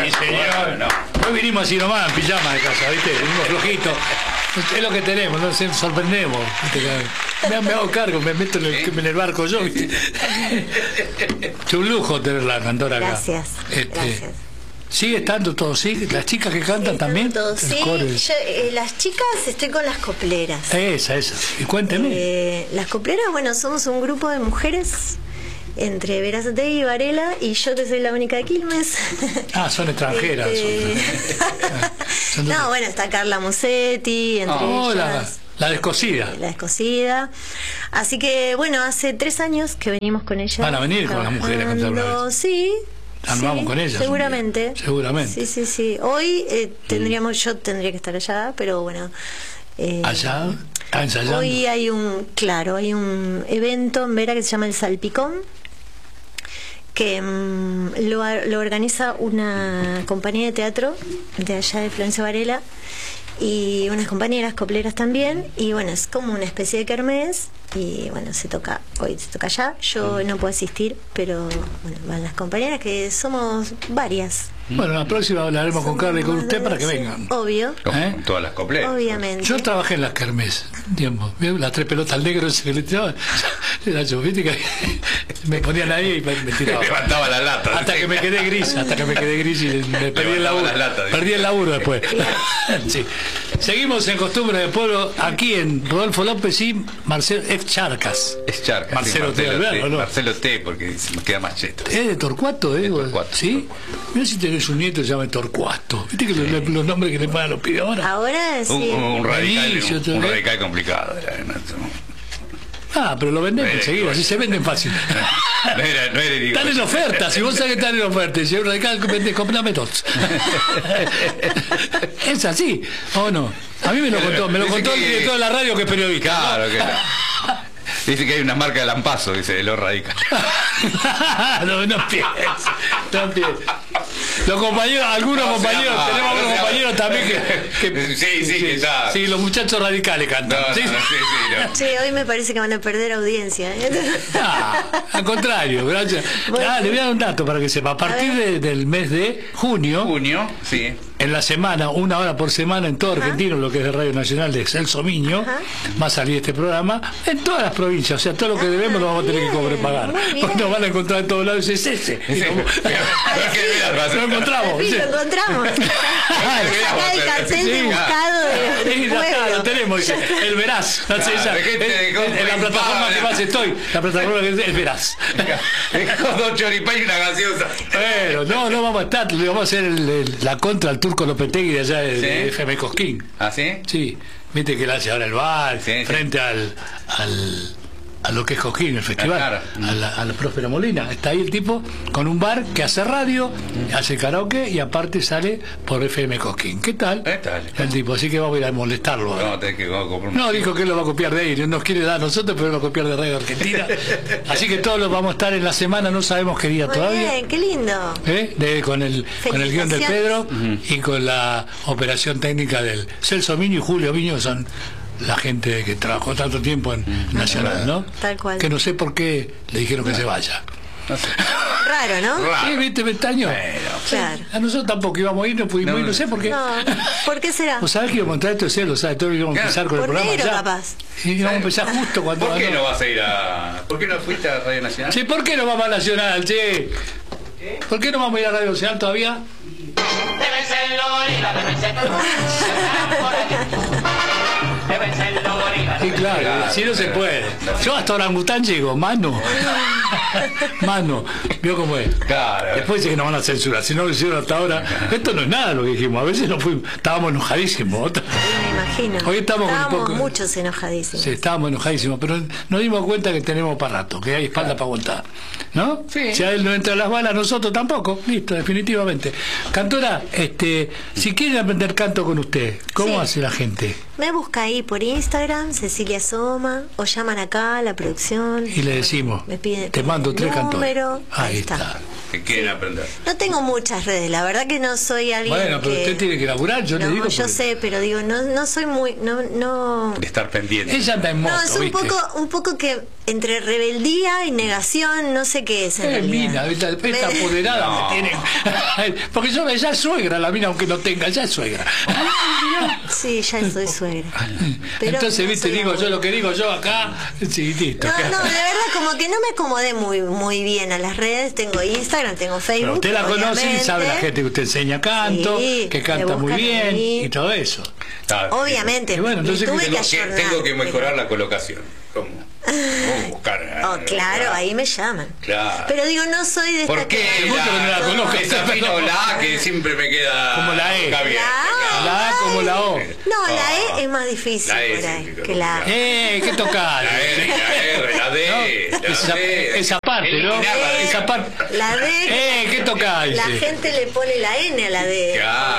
Sí, señor. No. Hoy vinimos así nomás, en pijama de casa, ¿viste? Vinimos flojitos. Es lo que tenemos, nos sorprendemos. Me hago cargo, me meto en el barco yo, ¿viste? Es un lujo tener la Cantora acá. Gracias. Gracias. ¿Sigue estando todo? ¿Sí? ¿Las chicas que cantan también? Todo, sí, las chicas estoy con las copleras. Esa. Y cuénteme. Las copleras, bueno, somos un grupo de mujeres entre Verazategui y Varela, y yo que soy la única de Quilmes. Ah, son extranjeras. No, bueno, está Carla Musetti, entre ellas. La descosida. La descosida. Así que, bueno, hace 3 años que venimos con ella. Van a venir con las mujeres a cantar una vez. Sí. Vamos con ellas. Seguramente. Seguramente. Sí. Hoy yo tendría que estar allá, pero bueno. ¿Allá? ¿Está ensayando? Hoy hay un evento en Vera que se llama El Salpicón, que lo organiza una compañía de teatro de allá de Florencio Varela y unas compañeras copleras también, y bueno, es como una especie de kermés, y bueno, hoy se toca allá. Yo no puedo asistir, pero bueno, van las compañeras, que somos varias. Bueno, la próxima hablaremos con Carla y con usted para que vengan. Obvio. Con todas las copleras. Obviamente. Yo trabajé en las kermés, tiempo. Las 3 pelotas al negro que le tiraban. Era yo, viste que me ponían ahí y me tiraban. Levantaba la lata. Hasta que me quedé gris y me perdí el laburo. Perdí el laburo después. Sí. Seguimos en Costumbre del Pueblo, aquí en Rodolfo López y Marcelo Charcas. Es Charcas. Marcelo T. ¿No? Marcelo T, porque se me queda más cheto. ¿Es de Torcuato? Torcuato. ¿Sí? Mira si tenés un nieto que se llama Torcuato. ¿Viste que los nombres que le pagan los pibes ahora? Ahora sí. Un radical complicado. Pero lo vendemos enseguida, así se venden fácil. Están en oferta, si vos sabés que están en oferta, si es un radical, comprame dos. Es así, ¿o no? A mí me lo contó el director de la radio, que es periodista. Claro, que dice que hay una marca de Lampazo, dice, de los radicales. No pienses. Los compañeros, algunos compañeros, tenemos algunos compañeros también que que está. Sí, los muchachos radicales cantan. Sí, hoy me parece que van a perder audiencia. Al contrario, gracias. Le voy a dar un dato para que sepa. A partir del mes de junio, sí, en la semana, 1 hora por semana en todo Argentino, lo que es de Radio Nacional de Celso Miño, va a salir este programa en todas las provincias. O sea, todo lo que debemos lo vamos a tener que pagar. Porque nos van a encontrar en todos lados y es ese. Lo encontramos. Acá el cartel de buscado de lo tenemos, dice, el Verás. En la plataforma que más estoy, la plataforma que es Verás. Con 2 choripán y una gaseosa. Pero no vamos a estar, le vamos a hacer la contra al Turco Lopetegui de allá de FM Cosquín. ¿Ah, sí? Sí, viste que le hace ahora el bar, frente a lo que es Cosquín, el festival, a la Próspera Molina. Está ahí el tipo con un bar que hace radio, hace karaoke y aparte sale por FM Cosquín. ¿Qué tal? El tipo, así que vamos a ir a molestarlo. No, dijo que él lo va a copiar de ahí, no nos quiere dar a nosotros, pero lo va a copiar de Radio Argentina. Así que todos los vamos a estar en la semana, no sabemos qué día todavía. Bien, qué lindo. Con el guión del Pedro y con la operación técnica del Celso Miño y Julio Miño, que son la gente que trabajó tanto tiempo en Nacional, ¿no? Tal cual. Que no sé por qué le dijeron que se vaya. No sé. Raro, ¿no? Sí, viste, Ventaño. Claro. A nosotros tampoco íbamos a ir, no pudimos ir, no sé por qué. No. ¿Por qué será? Vos sabés que íbamos a entrar esto, lo sabes, todo íbamos a empezar con el programa negro, ya. capaz. Y íbamos a empezar justo cuando... ¿Por qué no vas a ir a...? ¿Por qué no fuiste a Radio Nacional? Sí, ¿por qué no vamos a Nacional, che? ¿Por qué no vamos a ir a Radio Nacional todavía? Sí, claro, si no se puede. Yo hasta Orangután llego, mano, vio cómo es. Claro. Después dice que nos van a censurar, si no lo hicieron hasta ahora. Esto no es nada lo que dijimos, a veces estábamos enojadísimos. Me imagino. Hoy estábamos un poco... muchos enojadísimos. Sí, estábamos enojadísimos, pero nos dimos cuenta que tenemos para rato, que hay espalda para aguantar, ¿no? Sí. Si a él no entra las balas, nosotros tampoco, listo, definitivamente. Cantora, si quieren aprender canto con usted, ¿cómo hace la gente? Me busca ahí por Instagram, Cecilia Soma, o llaman acá a la producción. Y le decimos, te mando 3 cantores. Ahí está. Que quieren aprender. No tengo muchas redes, la verdad que no soy alguien. Bueno, pero usted tiene que laburar, yo le digo. Yo sé, pero digo, no soy muy. No. De estar pendiente. Ella anda en moto. No, es un poco que entre rebeldía y negación, no sé qué es. Mina, esta apoderada no. me tiene. Porque ya es suegra la mina, aunque no tenga, ya es suegra. Sí, ya soy suegra. Pero entonces, no viste, digo yo lo que digo yo acá, chiquitito. No, de verdad, como que no me acomodé muy bien a las redes. Tengo Instagram, tengo Facebook. Pero usted la conoce y sabe la gente que usted enseña canto, que canta muy bien y todo eso. Obviamente. Y bueno, entonces tengo que mejorar la colocación. ¿Cómo? Buscar. Claro, ahí me llaman. Claro. Pero digo, no soy de ¿por qué? La conozco. Desafino la A que siempre me queda. Como la E. La A como la O. No, la E es más difícil por ahí que la A. ¿Qué tocar? La R, la D. Esa parte, ¿no? Esa parte. La D. ¿Qué tocar? La gente le pone la N a la D.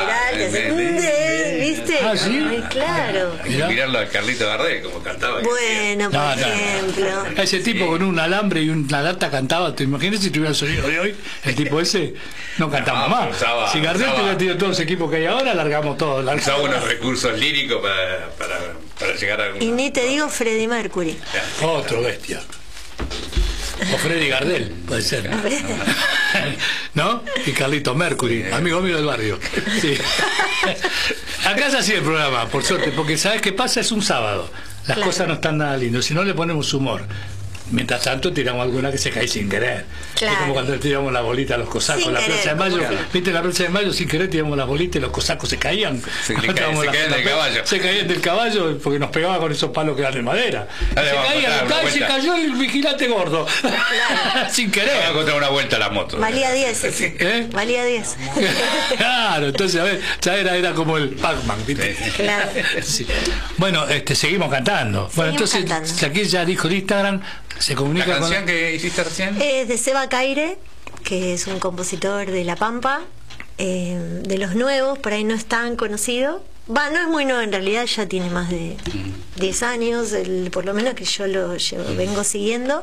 ¿Viste? Ah, sí. Claro. Hay que mirarlo a Carlito Gardel, como cantaba. Bueno, por ejemplo. Ese tipo con un alambre y una lata cantaba. ¿Te imaginas si tuviera el sonido de hoy? El tipo ese no cantaba más. Si Gardel tuviera tenido todos los equipos que hay ahora, largamos todo. Usaba unos recursos líricos para llegar a algún. Y ni te digo Freddie Mercury. Otro bestia. O Freddy Gardel, puede ser. ¿No? Y Carlito Mercury, amigo mío del barrio. Sí. Acá se hacía el programa, por suerte, porque ¿sabes qué pasa? Es un sábado. Las cosas no están nada lindas, si no le ponemos humor. Mientras tanto tiramos alguna que se cae sin querer. Claro. Es como cuando tiramos la bolita a los cosacos en la Plaza de Mayo. ¿Viste la Plaza de Mayo? Sin querer tiramos las bolitas y los cosacos se caían. Se caían del caballo. Se caían del caballo porque nos pegaba con esos palos que eran de madera. Se cayó el vigilante gordo. Claro. Sin querer. Vamos a encontrar una vuelta a la moto. Valía 10. Valía 10. Claro, entonces a ver, ya era como el Pac-Man, ¿viste? Claro. Sí. Bueno, seguimos cantando. Bueno, entonces, aquí ya dijo de Instagram. Se comunica. ¿La canción que hiciste recién? Es de Seba Caire, que es un compositor de La Pampa, de los nuevos, por ahí no es tan conocido. No es muy nuevo en realidad, ya tiene más de 10 años, por lo menos que yo lo vengo siguiendo.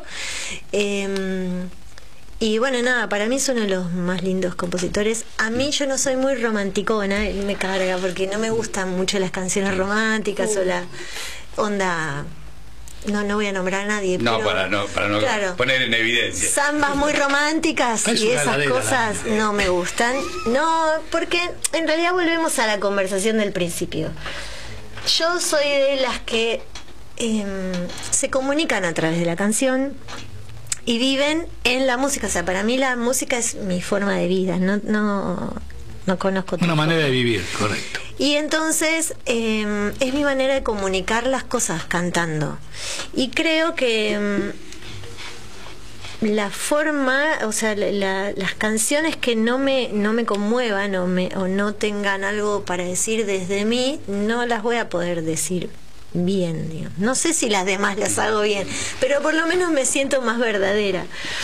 Y bueno, nada, para mí es uno de los más lindos compositores. A mí yo no soy muy romanticona, él me carga porque no me gustan mucho las canciones románticas o la onda. No voy a nombrar a nadie. No, pero, para no claro, poner en evidencia. Zambas muy románticas y esas cosas no me gustan. No, porque en realidad volvemos a la conversación del principio. Yo soy de las que se comunican a través de la canción y viven en la música. O sea, para mí la música es mi forma de vida. No conozco una manera de vivir, correcto. Y entonces es mi manera de comunicar las cosas cantando. Y creo que la forma, o sea, las canciones que no me conmuevan o no tengan algo para decir desde mí, no las voy a poder decir bien, digamos. No sé si las demás las hago bien, pero por lo menos me siento más verdadera.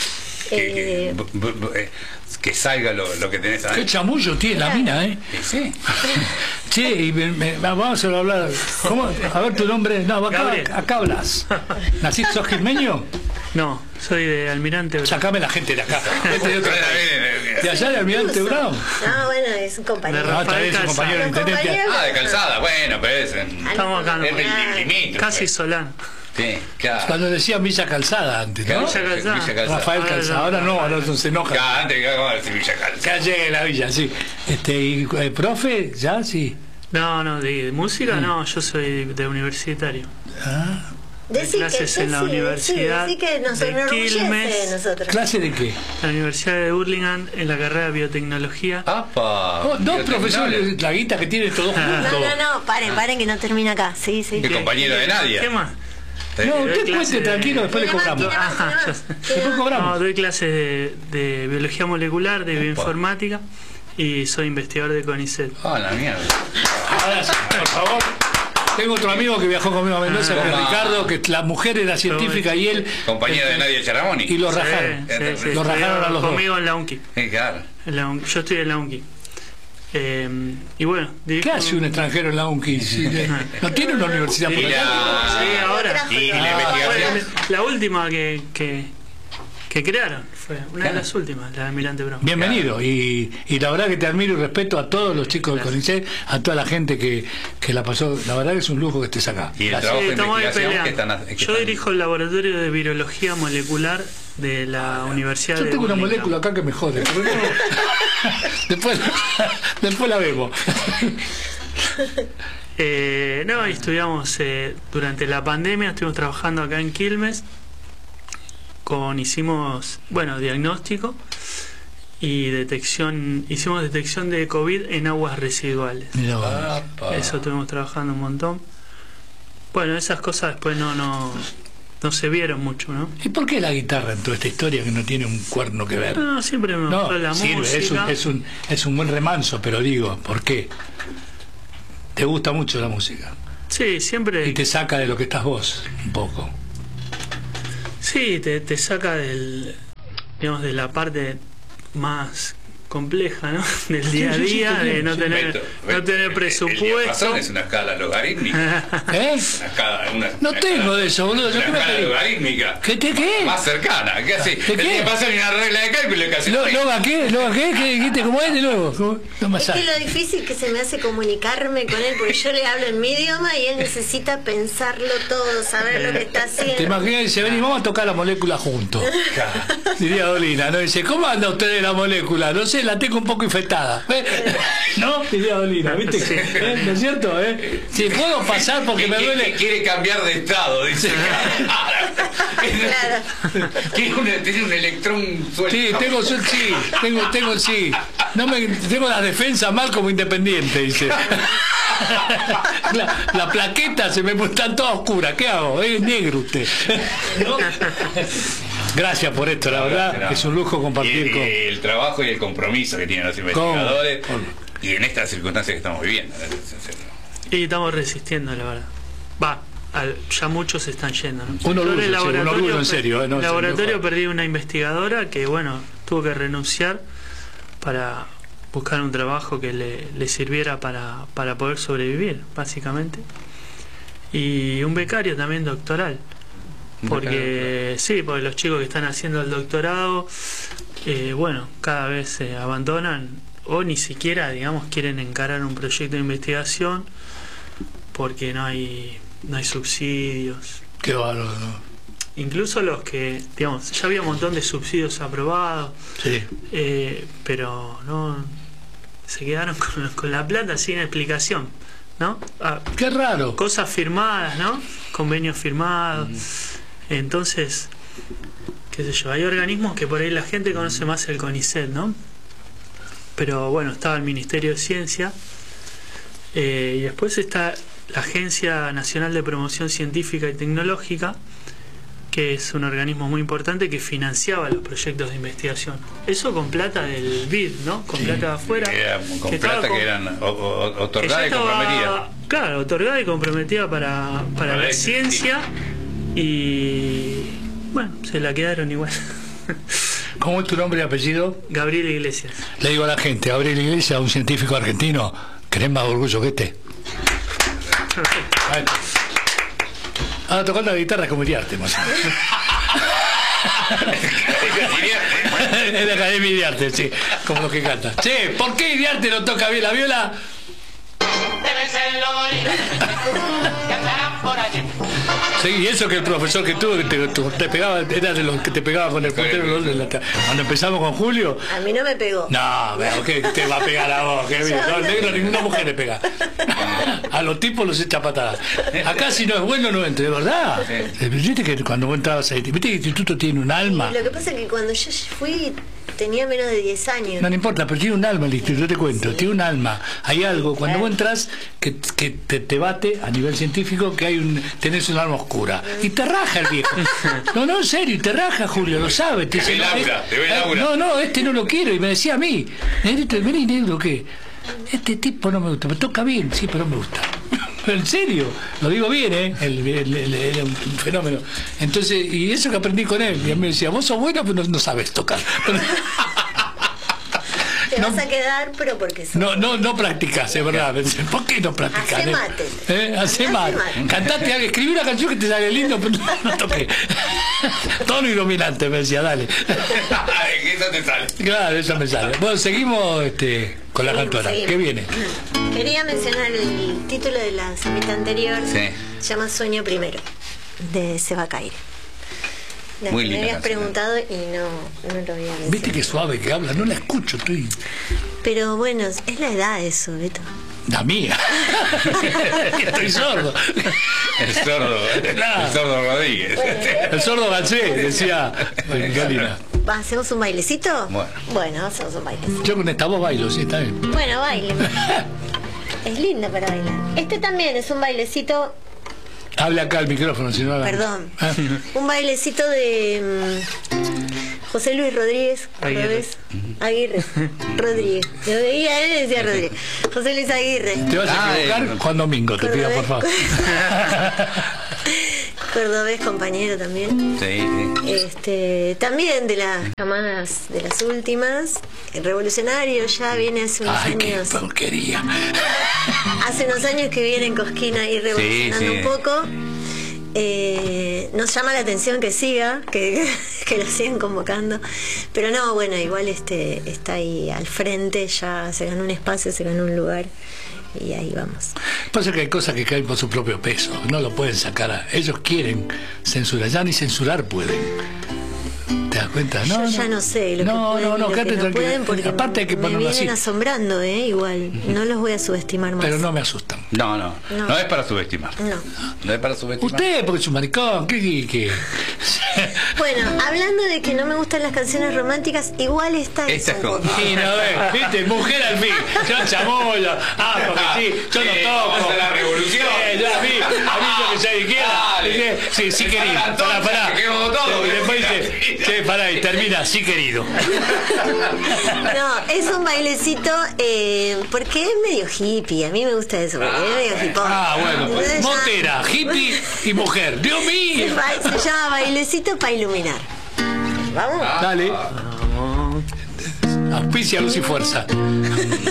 Que salga lo que tenés ahí. Qué chamullo tiene la mina, ¿eh? Sí. Sí, vamos a hablar. ¿Cómo? A ver tu nombre. No, acá hablas. ¿Naciste, sos quilmeño? No, soy de Almirante Brown. Sacame la gente de acá. ¿De allá de Almirante Brown? No, bueno, es un compañero. No, tal vez es un compañero de intendente. De Calzada, bueno, pero es estamos acá. Casi Solán. Sí, claro. Cuando decían Villa Calzada antes, ¿no? Villa Calzada. Rafael Calzada. Ahora no se enoja. Claro, antes ¿cómo decir Villa Calzada? Calle de la Villa, sí. ¿Y profe? ¿Ya? Sí. No, de música no, yo soy de universitario. Ah. Clases en la universidad de Quilmes. ¿Clase de qué? La Universidad de Burlingame en la carrera de biotecnología. ¡Apa! Dos profesores, la guita que tienen todos juntos. No, paren que no termina acá. Sí. ¿Qué compañero de nadie? ¿Qué más? No, usted cuente tranquilo, después le cobramos. Después cobramos. No, doy clases de biología molecular, de bioinformática y soy investigador de CONICET. La mierda. Ahora sí, por favor. Tengo otro amigo que viajó conmigo a Mendoza, que es Ricardo, que la mujer era científica y él... Compañero de Nadia Charamoni. Y lo rajaron. Sí. Lo rajaron a los dos. Conmigo en la UNCI. Claro. Yo estoy en la UNCI. Y bueno, ¿qué hace un extranjero en la UNCI? ¿No tiene una universidad por allá? Sí, ahora. Y la investigación. La última que crearon fue una de las últimas, la de Almirante Brown. Bienvenido, y la verdad que te admiro y respeto a todos los chicos del CONICET, a toda la gente que la pasó. La verdad que es un lujo que estés acá. Y el trabajo de investigación Yo dirijo el laboratorio de virología molecular de la Universidad de Yo tengo una Burlingame. molécula acá que me jode. después la vemos. No, estudiamos durante la pandemia, estuvimos trabajando acá en Quilmes. Hicimos diagnóstico y hicimos detección de COVID en aguas residuales. Eso estuvimos trabajando un montón. Bueno, esas cosas después no se vieron mucho, ¿no? ¿Y por qué la guitarra en toda esta historia que no tiene un cuerno que ver? No, siempre me gustó la música. Es un buen remanso, pero digo, ¿por qué? ¿Te gusta mucho la música? Sí, siempre. Y te saca de lo que estás vos, un poco. Sí, te saca de la parte más compleja, ¿no? Del día a día, de no tener presupuesto. Es una escala logarítmica. ¿Eh? No tengo de eso, boludo. Una escala logarítmica. ¿Qué? Más cercana. ¿Qué así? El día pasado hay una regla de cálculo casi. ¿Loga qué? ¿Cómo es de nuevo? Es que lo difícil que se me hace comunicarme con él, porque yo le hablo en mi idioma y él necesita pensarlo todo, saber lo que está haciendo. Te imaginas, dice, vení, vamos a tocar la molécula juntos. Diría Dolina, ¿no? Dice, ¿cómo anda usted de la molécula? No sé, la tengo un poco infectada. ¿No? Diría Dolina, ¿viste? Sí. ¿No es cierto? Si puedo pasar porque me duele. Quiere cambiar de estado, dice. Tiene un electrón suelto. Sí, tengo. Tengo las defensas mal como independiente, dice. La plaqueta se me están todas oscuras. ¿Qué hago? Es negro usted. ¿No? Gracias por esto, la verdad, que es un lujo compartir con el trabajo y el compromiso que tienen los investigadores y en estas circunstancias que estamos viviendo. Y estamos resistiendo, la verdad. Ya muchos se están yendo, ¿no? Uno duro, en serio. En el laboratorio perdí una investigadora que, tuvo que renunciar para buscar un trabajo que le sirviera para poder sobrevivir, básicamente. Y un becario también doctoral. Porque los chicos que están haciendo el doctorado, cada vez se abandonan o ni siquiera, quieren encarar un proyecto de investigación porque no hay subsidios. Qué bárbaro, ¿no? Incluso los que, ya había un montón de subsidios aprobados, pero no se quedaron con la plata sin explicación, ¿no? Qué raro. Cosas firmadas, ¿no? Convenios firmados. Entonces, qué sé yo, hay organismos que por ahí la gente conoce más el CONICET, ¿no? Pero estaba el Ministerio de Ciencia y después está la Agencia Nacional de Promoción Científica y Tecnológica, que es un organismo muy importante que financiaba los proyectos de investigación. Eso con plata del BID, ¿no? Con plata de afuera. Con plata que eran otorgada y comprometida. Claro, otorgada y comprometida para la ciencia. Y se la quedaron igual. ¿Cómo es tu nombre y apellido? Gabriel Iglesias. Le digo a la gente, Gabriel Iglesias, un científico argentino, ¿querés más orgullo que este? Ahora tocando la guitarra es como Iriarte, más. Es la Academia Iriarte, sí, como los que cantan. Che, ¿por qué Iriarte no toca bien la viola? Debe ser que andarán por allí. Sí, y eso que el profesor que tuvo que te pegaba, era de los que te pegaba con el puntero. Cuando empezamos con Julio. A mí no me pegó. No, veo que te va a pegar a vos. Que no, al negro ninguna mujer le pega. A los tipos los echa patadas. Acá si no es bueno no entra, ¿de verdad? Sí. Viste que cuando vos entrabas ahí, viste que el instituto tiene un alma. Lo que pasa es que cuando yo fui tenía menos de 10 años. No importa, pero tiene un alma el instituto, yo te cuento, tiene un alma. Hay algo, cuando vos entras, que te bate a nivel científico, que tenés un alma oscura. Y te raja el viejo. No, en serio, y te raja, Julio, lo sabe. Te ve Laura, te ve Laura. No, este no lo quiero. Y me decía a mí, negrito, vení, negro, ¿qué? Este tipo no me gusta, me toca bien, sí, pero no me gusta. En serio, lo digo bien, era un fenómeno. Entonces, y eso que aprendí con él, y él me decía, vos sos bueno, pero no sabes tocar. Te vas a quedar, pero porque no practicás, es verdad. ¿Por qué no practicás? Hacé mate. Hacé mate. Cantate, escribí una canción que te sale lindo, pero no toqué. Tono y dominante, me decía, dale. Eso te sale. Claro, eso me sale. Bueno, seguimos con la cantora. ¿Qué viene? Quería mencionar el título de la semita anterior. Sí. Se llama Sueño Primero, de Seba Caire. Muy linda. Me habías preguntado y no lo había mencionado. Viste qué suave que habla, no la escucho, estoy. Pero bueno, es la edad eso, Beto. La mía. Estoy sordo. El sordo. Claro. El sordo Rodríguez. El sordo Gansé, decía Galina. ¿Hacemos un bailecito? Bueno, hacemos un bailecito. Yo con esta voz bailo, sí, está bien. Bueno, baile. Es linda para bailar. Este también es un bailecito. Habla acá al micrófono, si no. Perdón. Un bailecito de José Luis Rodríguez. Aguirre. Rodríguez. Yo veía él y decía Rodríguez. José Luis Aguirre. Te vas a equivocar Juan Domingo, te pido por favor. Cordobés, compañero también. Sí. También de las camadas, de las últimas. El revolucionario ya viene hace unos años. ¡Qué porquería! Hace unos años que viene en Cosquín ahí revolucionando un poco. Nos llama la atención que siga, que lo sigan convocando, pero no, bueno, igual está ahí al frente, ya se ganó un espacio, se ganó un lugar y ahí vamos. Pasa que hay cosas que caen por su propio peso, no lo pueden sacar, ellos quieren censurar, ya ni censurar pueden. ¿Te das cuenta? Yo ya no sé lo que pueden, lo que no pueden, porque aparte hay que me vienen así asombrando, igual. No los voy a subestimar más. Pero no me asustan. No es para subestimar. No es para subestimar. Usted, porque es un maricón, ¿qué? Bueno, hablando de que no me gustan las canciones románticas, igual esta es un poco. Sí, no ves, viste, mujer al fin. Yo chamoyo, porque sí, yo no toco. La revolución. Yo a mí yo que soy de izquierda. Sí, querido. Pará. Y después dice, pará, y termina, sí, querido. No, es un bailecito porque es medio hippie. A mí me gusta eso, porque es medio hippie. Bueno, entonces motera, hippie y mujer. ¡Dios mío! Se llama Bailecito para iluminar. ¿Vamos? Dale. Auspicia, luz y fuerza.